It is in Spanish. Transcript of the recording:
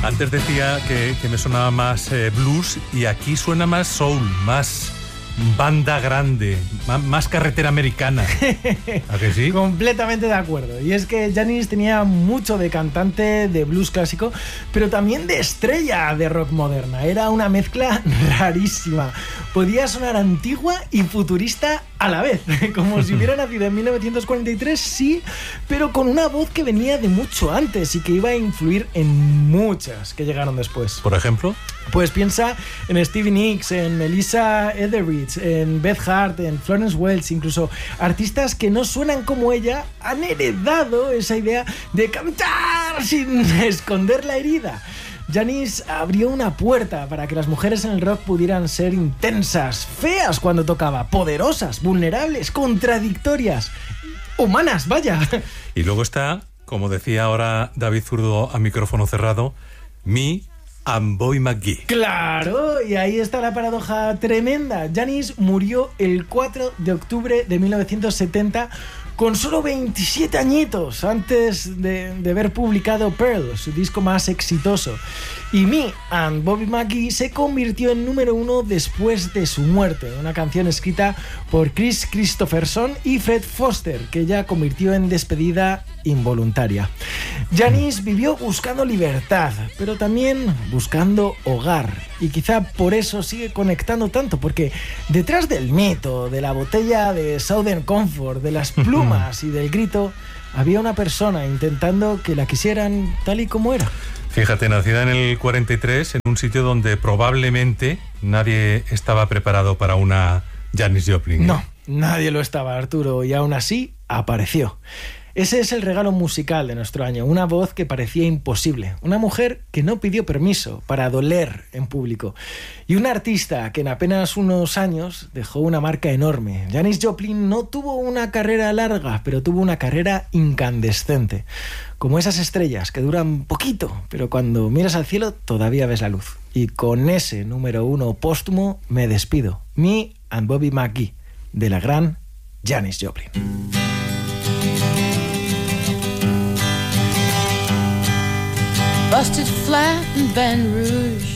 Antes decía que me sonaba más blues y aquí suena más soul, más banda grande, más carretera americana. ¿A que sí? Completamente de acuerdo. Y es que Janis tenía mucho de cantante de blues clásico, pero también de estrella de rock moderna. Era una mezcla rarísima. Podía sonar antigua y futurista a la vez, como si hubiera nacido en 1943, sí, pero con una voz que venía de mucho antes y que iba a influir en muchas que llegaron después. ¿Por ejemplo? Pues piensa en Stevie Nicks, en Melissa Etheridge, en Beth Hart, en Florence Welch, incluso artistas que no suenan como ella han heredado esa idea de cantar sin esconder la herida. Janis abrió una puerta para que las mujeres en el rock pudieran ser intensas, feas cuando tocaba, poderosas, vulnerables, contradictorias, humanas, vaya. Y luego está, como decía ahora David Zurdo a micrófono cerrado, Me and Bobby McGee. Claro, y ahí está la paradoja tremenda. Janis murió el 4 de octubre de 1970 con solo 27 añitos, antes de haber publicado Pearl, su disco más exitoso. Y Me and Bobby McGee se convirtió en número 1 después de su muerte, una canción escrita por Chris Christopherson y Fred Foster, que ella convirtió en despedida involuntaria. Janis vivió buscando libertad, pero también buscando hogar, y quizá por eso sigue conectando tanto, porque detrás del mito, de la botella de Southern Comfort, de las plumas y del grito, había una persona intentando que la quisieran tal y como era. Fíjate, nacida en el 43, en un sitio donde probablemente nadie estaba preparado para una Janis Joplin, ¿eh? No, nadie lo estaba, Arturo, y aún así apareció. Ese es el regalo musical de nuestro año, una voz que parecía imposible, una mujer que no pidió permiso para doler en público y una artista que en apenas unos años dejó una marca enorme. Janis Joplin no tuvo una carrera larga, pero tuvo una carrera incandescente, como esas estrellas que duran poquito, pero cuando miras al cielo todavía ves la luz. Y con ese número 1 póstumo me despido. Me and Bobby McGee, de la gran Janis Joplin. Busted flat in Baton Rouge,